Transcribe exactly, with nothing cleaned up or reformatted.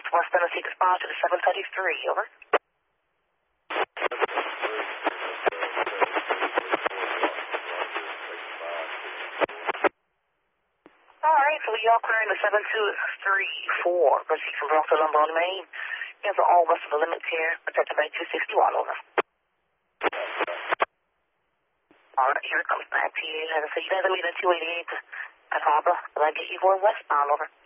West Tennessee response to the seven thirty-three, over. Alright, so y'all clearing the seven two three four, proceed from Bronx to Lombard, Maine. Cancel all west of the limits here, protected by two sixty-one, over. Alright, here it comes back to you. As I said, you guys are meeting at two eighty-eight at Harbor. Will I get you going westbound, over?